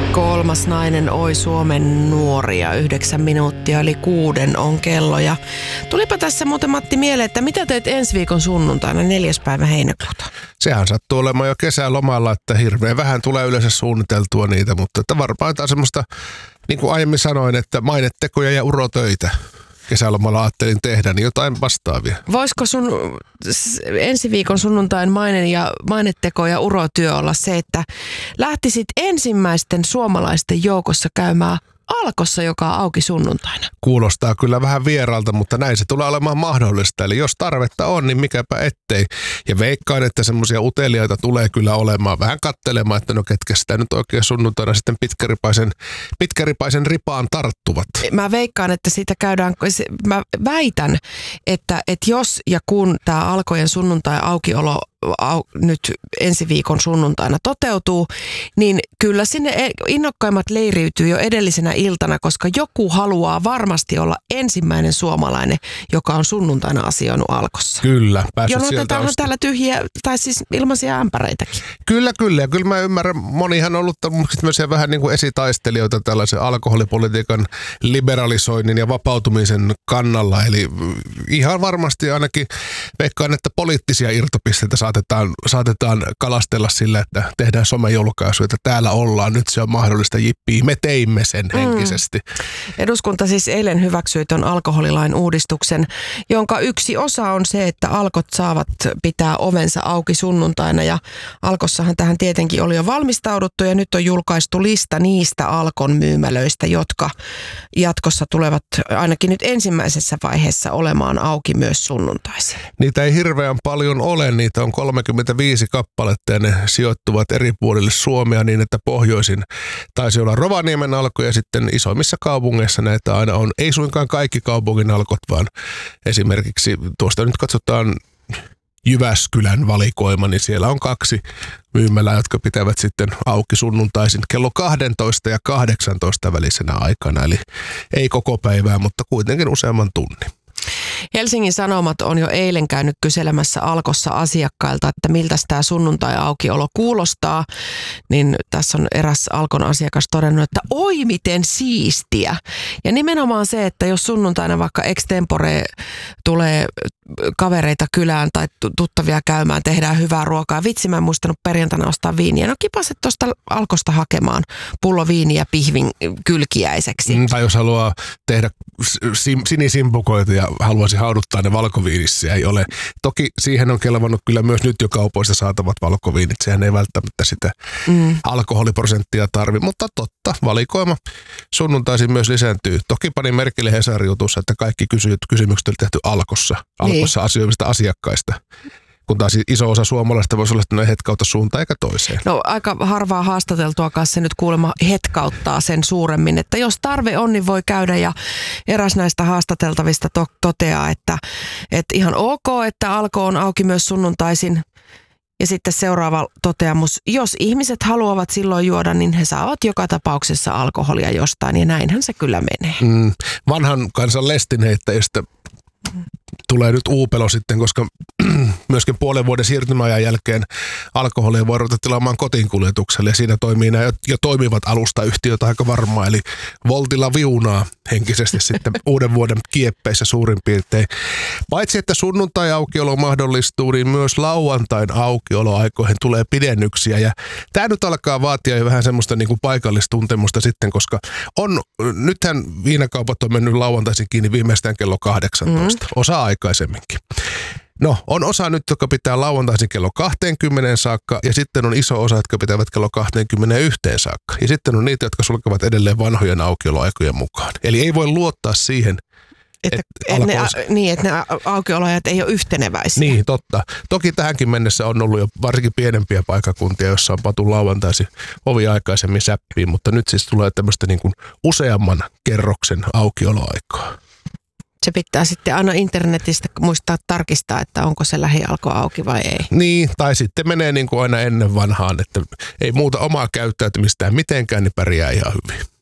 Kolmas nainen oi Suomen nuoria. 9 minuuttia eli 6 on kello. Ja tulipa tässä muuten Matti mieleen, että mitä teet ensi viikon sunnuntaina 4. päivä heinäkuuta? Sehän sattuu olemaan jo kesälomalla, että hirveän vähän tulee yleensä suunniteltua niitä, mutta että varmaan jotain semmoista, niin kuin aiemmin sanoin, että mainetekoja ja urotöitä kesälomalla ajattelin tehdä, niin jotain vastaavia. Voisiko sun ensi viikon sunnuntain maineteko ja urotyö olla se, että lähtisit ensimmäisten suomalaisten joukossa käymään Alkossa, joka on auki sunnuntaina? Kuulostaa kyllä vähän vieraalta, mutta näin se tulee olemaan mahdollista. Eli jos tarvetta on, niin mikäpä ettei. Ja veikkaan, että semmoisia uteliaita tulee kyllä olemaan vähän katselemaan, että no ketkä sitä nyt oikein sunnuntaina sitten pitkäripaisen ripaan tarttuvat. Mä veikkaan, että siitä käydään, mä väitän, että jos ja kun tämä Alkojen sunnuntai aukiolo nyt ensi viikon sunnuntaina toteutuu, niin kyllä sinne innokkaimmat leiriytyy jo edellisenä iltana, koska joku haluaa varmasti olla ensimmäinen suomalainen, joka on sunnuntaina asioinut Alkossa. Kyllä. Jonotetaanhan täällä tyhjiä, tai siis ilmaisia ämpäreitäkin. Kyllä. Ja kyllä mä ymmärrän, monihan on ollut myös vähän niin kuin esitaistelijoita tällaisen alkoholipolitiikan liberalisoinnin ja vapautumisen kannalla. Eli ihan varmasti ainakin veikkaan, että poliittisia irtopisteitä saatetaan kalastella sillä, että tehdään somejulkaisuja, että täällä ollaan, nyt se on mahdollista, jippii, me teimme sen henkisesti. Eduskunta siis eilen hyväksyi ton alkoholilain uudistuksen, jonka yksi osa on se, että Alkot saavat pitää ovensa auki sunnuntaina, ja Alkossahan tähän tietenkin oli jo valmistauduttu, ja nyt on julkaistu lista niistä Alkon myymälöistä, jotka jatkossa tulevat ainakin nyt ensimmäisessä vaiheessa olemaan auki myös sunnuntaisin. Niitä ei hirveän paljon ole, niitä on 35 kappaletta ja ne sijoittuvat eri puolille Suomea niin, että pohjoisin taisi olla Rovaniemen Alko ja sitten isoimmissa kaupungeissa näitä aina on. Ei suinkaan kaikki kaupungin Alkot, vaan esimerkiksi tuosta nyt katsotaan Jyväskylän valikoima, niin siellä on 2 myymälää, jotka pitävät sitten auki sunnuntaisin kello 12 ja 18 välisenä aikana. Eli ei koko päivää, mutta kuitenkin useamman tunnin. Helsingin Sanomat on jo eilen käynyt kyselemässä Alkossa asiakkailta, että miltä tämä sunnuntai-aukiolo kuulostaa. Niin tässä on eräs Alkon asiakas todennut, että oi miten siistiä. Ja nimenomaan se, että jos sunnuntaina vaikka extempore tulee kavereita kylään tai tuttavia käymään, tehdään hyvää ruokaa. Vitsi, mä en muistanut perjantaina ostaa viiniä. No kipaset tuosta Alkosta hakemaan pullo viiniä pihvin kylkiäiseksi. Tai jos haluaa tehdä sinisimpukoita ja haluaisi hauduttaa ne valkoviinissä, ei ole. Toki siihen on kelvannut kyllä myös nyt jo kaupoista saatavat valkoviinit. Sehän ei välttämättä sitä alkoholiprosenttia tarvi, mutta totta, valikoima sunnuntaisin myös lisääntyy. Toki panin merkille Hesarin jutussa, että kaikki kysymykset oli tehty Alkossa asioivista asiakkaista. Kun taas iso osa suomalaista voisi olla, että ne hetkauta suuntaan eikä toiseen. No aika harvaa haastateltua kanssa se nyt kuulemma hetkauttaa sen suuremmin, että jos tarve on, niin voi käydä, ja eräs näistä haastateltavista toteaa, että ihan ok, että Alko on auki myös sunnuntaisin. Ja sitten seuraava toteamus, jos ihmiset haluavat silloin juoda, niin he saavat joka tapauksessa alkoholia jostain, ja näinhän se kyllä menee. Vanhan kansan lestinheittäjistä tulee nyt uupelo sitten, koska myöskin puolen vuoden siirtymäajan jälkeen alkoholia voi ruveta tilaamaan kotiinkuljetukselle, ja siinä toimii nämä jo toimivat alustayhtiöt aika varmaan, eli voltilla viunaa henkisesti sitten uuden vuoden kieppeissä suurin piirtein. Paitsi että sunnuntai-aukiolo mahdollistuu, niin myös lauantain aukioloaikoihin tulee pidennyksiä, ja tämä nyt alkaa vaatia jo vähän semmoista niin kuin paikallistuntemusta sitten, koska nythän viinakaupat on mennyt lauantaisin kiinni viimeistään kello 18, osa aikaisemminkin. No, on osa nyt, joka pitää lauantaisin kello 20 saakka, ja sitten on iso osa, jotka pitävät kello 21 saakka. Ja sitten on niitä, jotka sulkevat edelleen vanhojen aukioloaikojen mukaan. Eli ei voi luottaa siihen, että ne aukioloajat ei ole yhteneväisiä. Niin, totta. Toki tähänkin mennessä on ollut jo varsinkin pienempiä paikkakuntia, joissa on patu lauantaisin ovi aikaisemmin säppiin, mutta nyt siis tulee tämmöistä niin kuin useamman kerroksen aukioloaikaa. Se pitää sitten aina internetistä muistaa tarkistaa, että onko se lähialko auki vai ei. Niin, tai sitten menee niin kuin aina ennen vanhaan, että ei muuta omaa käyttäytymistään mitenkään, niin pärjää ihan hyvin.